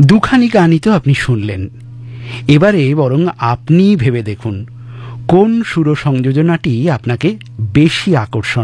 দুখানি গানই তো আপনি শুনলেন, এবারে বরং আপনি ভেবে দেখুন কোন সুর সংযোজনাটি আপনাকে বেশি আকর্ষণ